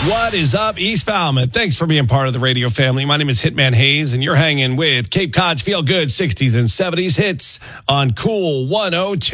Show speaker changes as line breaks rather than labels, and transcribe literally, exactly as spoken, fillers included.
What is up, East Falmouth? Thanks for being part of the radio family. My name is Hitman Hayes, and you're hanging with Cape Cod's Feel Good sixties and seventies hits on Cool one oh two.